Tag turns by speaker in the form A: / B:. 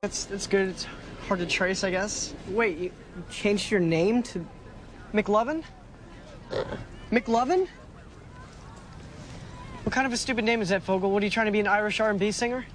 A: It's good. It's hard to trace, I guess.
B: Wait, you changed your name to
A: McLovin? McLovin? What kind of a stupid name is that, Fogel? What, are you trying to be an Irish R&B singer?